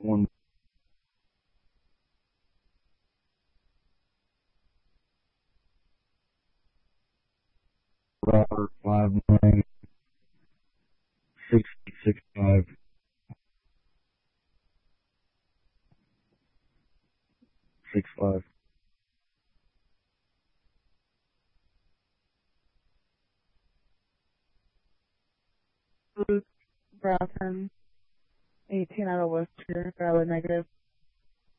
One Robert 59 6065 65. Luke Broughton, 18 out of Worcester, valid negative.